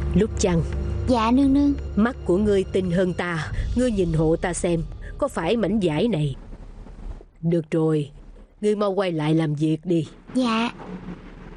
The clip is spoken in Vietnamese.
Lúc Chăng, Dạ nương nương. mắt của ngươi tinh hơn ta, ngươi nhìn hộ ta xem, có phải mảnh vải này? Được rồi, ngươi mau quay lại làm việc đi. Dạ.